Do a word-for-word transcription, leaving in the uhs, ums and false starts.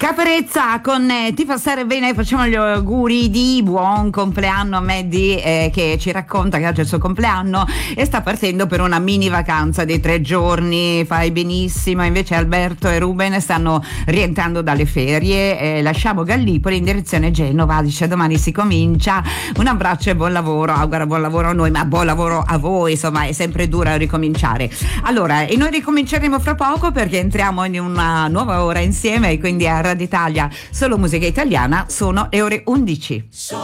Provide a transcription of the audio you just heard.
Caparezza con eh, Ti fa stare bene, facciamo gli auguri di buon compleanno a Maddie, eh, che ci racconta che oggi è il suo compleanno e sta partendo per una mini vacanza di tre giorni. Fai benissimo. Invece Alberto e Ruben stanno rientrando dalle ferie, eh, lasciamo Gallipoli in direzione Genova, dice domani si comincia. Un abbraccio e buon lavoro. Augura buon lavoro a noi, ma buon lavoro a voi, insomma è sempre dura ricominciare. Allora, e noi ricominceremo fra poco perché entriamo in una nuova ora insieme, e quindi a Radio Italia solo musica italiana. Sono le ore undici.